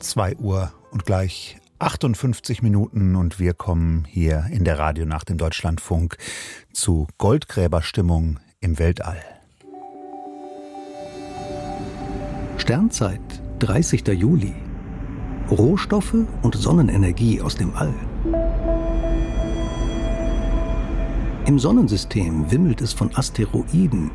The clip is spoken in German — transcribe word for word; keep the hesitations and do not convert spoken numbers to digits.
zwei Uhr und gleich achtundfünfzig Minuten und wir kommen hier in der Radionacht im Deutschlandfunk zu Goldgräberstimmung im Weltall. Sternzeit, dreißigster Juli. Rohstoffe und Sonnenenergie aus dem All. Im Sonnensystem wimmelt es von Asteroiden,